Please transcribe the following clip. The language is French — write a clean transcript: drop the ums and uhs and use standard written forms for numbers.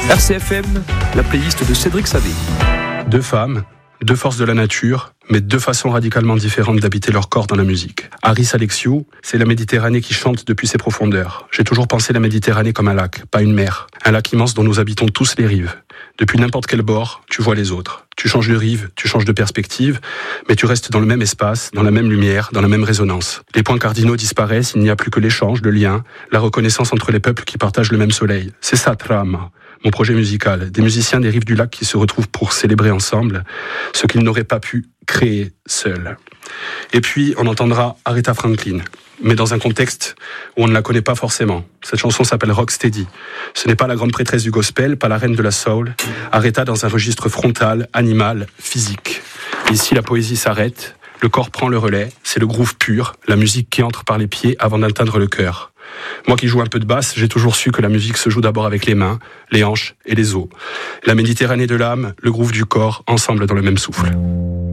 RCFM, la playlist de Cédric Savé. Deux femmes, deux forces de la nature, mais deux façons radicalement différentes d'habiter leur corps dans la musique. Harris Alexiou, c'est la Méditerranée qui chante depuis ses profondeurs. J'ai toujours pensé la Méditerranée comme un lac, pas une mer. Un lac immense dont nous habitons tous les rives. Depuis n'importe quel bord, tu vois les autres. Tu changes de rive, tu changes de perspective, mais tu restes dans le même espace, dans la même lumière, dans la même résonance. Les points cardinaux disparaissent, il n'y a plus que l'échange, le lien, la reconnaissance entre les peuples qui partagent le même soleil. C'est ça, Trama, mon projet musical. Des musiciens des rives du lac qui se retrouvent pour célébrer ensemble ce qu'ils n'auraient pas pu créer seuls. Et puis, on entendra Aretha Franklin, mais dans un contexte où on ne la connaît pas forcément. Cette chanson s'appelle Rocksteady. Ce n'est pas la grande prêtresse du gospel, pas la reine de la soul. Aretha dans un registre frontal, animal, physique. Ici, la poésie s'arrête, le corps prend le relais, c'est le groove pur, la musique qui entre par les pieds avant d'atteindre le cœur. Moi qui joue un peu de basse, j'ai toujours su que la musique se joue d'abord avec les mains, les hanches et les os. La Méditerranée de l'âme, le groove du corps, ensemble dans le même souffle.